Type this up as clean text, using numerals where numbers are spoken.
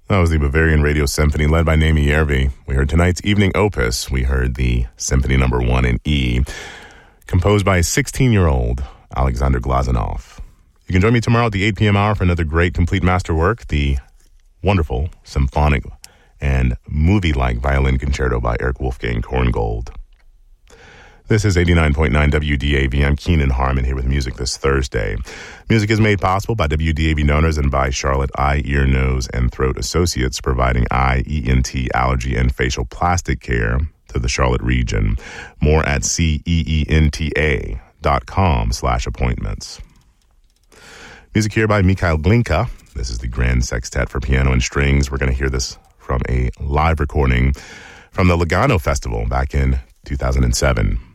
That was the Bavarian Radio Symphony led by Naomi Järvi. We heard tonight's evening opus. We heard the Symphony No. 1 in E, composed by 16-year-old Alexander Glazunov. You can join me tomorrow at the 8 p.m. hour for another great complete masterwork, the wonderful symphonic and movie-like violin concerto by Eric Wolfgang Korngold. This is 89.9 WDAV. I'm Keenan Harmon here with music this Thursday. Music is made possible by WDAV donors and by Charlotte Eye, Ear, Nose, and Throat Associates, providing eye, ENT, allergy, and facial plastic care to the Charlotte region. More at ceenta.com/appointments. Music here by Mikhail Glinka. This is the Grand Sextet for piano and strings. We're going to hear this from a live recording from the Lugano Festival back in 2007.